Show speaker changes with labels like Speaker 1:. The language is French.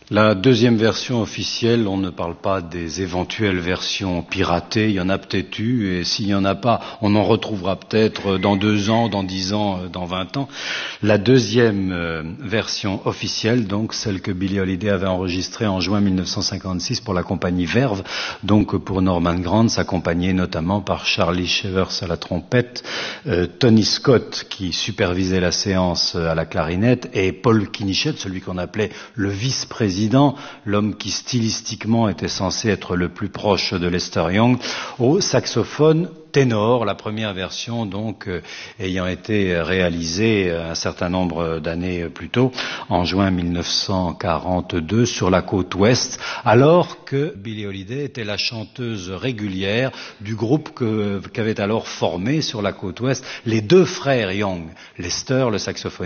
Speaker 1: La deuxième version officielle, on ne parle pas des éventuelles versions piratées, il y en a peut-être eu, et s'il n'y en a pas, on en retrouvera peut-être dans 2 ans, dans 10 ans, dans 20 ans. La deuxième version officielle, donc celle que Billie Holiday avait enregistrée en juin 1956 pour la compagnie Verve, donc pour Norman Granz, accompagné notamment par Charlie Shavers à la trompette, Tony Scott qui supervisait la séance à la clarinette, et Paul Kinichette, celui qu'on appelait le vice-président, l'homme qui stylistiquement était censé être le plus proche de Lester Young, au saxophone ténor, la première version donc ayant été réalisée un certain nombre d'années plus tôt, en juin 1942 sur la côte ouest, alors que Billie Holiday était la chanteuse régulière du groupe qu'avaient alors formé sur la côte ouest les deux frères Young, Lester, le saxophoniste,